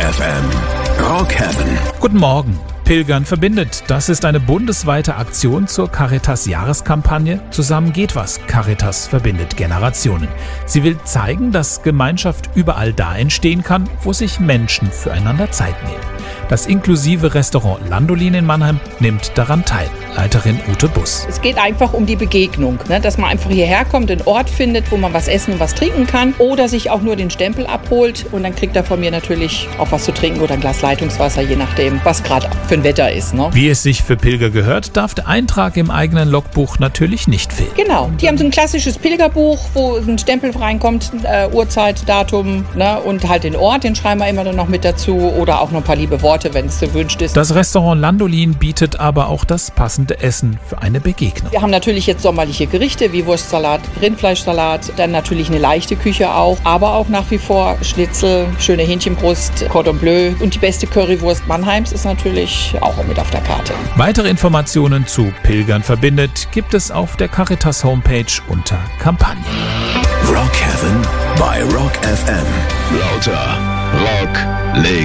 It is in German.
FM. Rock Heaven. Guten Morgen. Pilgern verbindet. Das ist eine bundesweite Aktion zur Caritas-Jahreskampagne Zusammen geht was. Caritas verbindet Generationen. Sie will zeigen, dass Gemeinschaft überall da entstehen kann, wo sich Menschen füreinander Zeit nehmen. Das inklusive Restaurant Landolin in Mannheim nimmt daran teil. Leiterin Ute Buss. Es geht einfach um die Begegnung, dass man einfach hierher kommt, einen Ort findet, wo man was essen und was trinken kann oder sich auch nur den Stempel abholt und dann kriegt er von mir natürlich auch was zu trinken oder ein Glas Leitungswasser, je nachdem, was gerade für ein Wetter ist. Wie es sich für Pilger gehört, darf der Eintrag im eigenen Logbuch natürlich nicht fehlen. Genau, die haben so ein klassisches Pilgerbuch, wo ein Stempel reinkommt, Uhrzeit, Datum und halt den Ort, den schreiben wir immer noch mit dazu oder auch noch ein paar liebe Worte, wenn es gewünscht ist. Das Restaurant Landolin bietet aber auch das passende Essen für eine Begegnung. Wir haben natürlich jetzt sommerliche Gerichte wie Wurstsalat, Rindfleischsalat, dann natürlich eine leichte Küche auch, aber auch nach wie vor Schnitzel, schöne Hähnchenbrust, Cordon Bleu und die beste Currywurst Mannheims ist natürlich auch mit auf der Karte. Weitere Informationen zu Pilgern verbindet gibt es auf der Caritas Homepage unter Kampagne. Rock Heaven bei Rock FM. Lauter Rock, leg